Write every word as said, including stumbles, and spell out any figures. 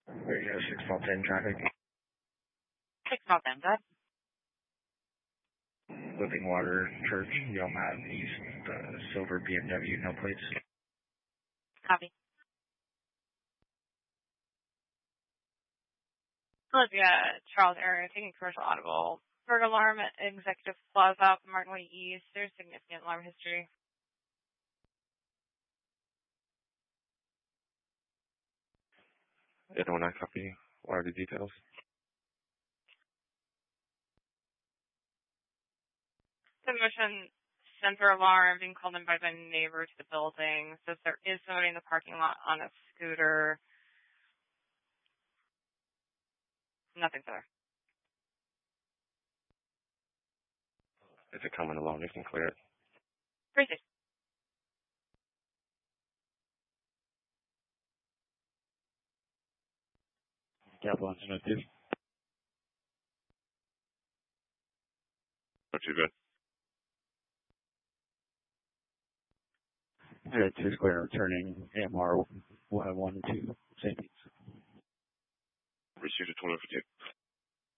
Radio six Mall ten traffic. six Mall ten, good. Living Water Church, Yelmad East, uh, silver B M W, no plates. Copy. Olivia, Charles area, taking commercial audible. Bird alarm at Executive Plaza off the Martin Way East. There's significant alarm history. eight oh nine copy. What are the details? The motion sensor alarm being called in by the neighbor to the building. Says there is somebody in the parking lot on a scooter. Nothing further. Is it coming along? You can clear it. Appreciate it. Capital Incident two. Not too good. Uh, two square returning M R one two Saint Pete's. Received a twenty fifteen.